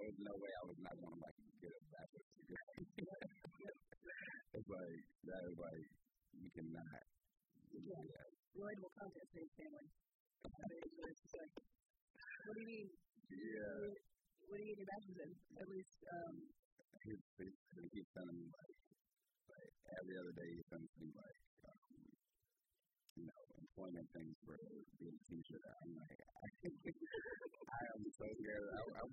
was no way I was not going to like get a bachelor's degree. It's like that is like you cannot. Yeah. Relatable content for your family. It's just like, what do you need? Yeah. What do you need your bachelor's in? At least, he keeps telling me like every other day he's telling me like, employment things for being a teacher. I'm like, I am so scared. I'm